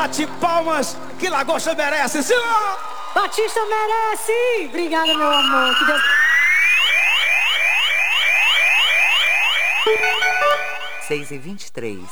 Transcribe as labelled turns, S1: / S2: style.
S1: bate palmas que Lagosta merece, sim!
S2: Batista merece! Obrigada, meu amor. Que Deus...
S3: 6h23.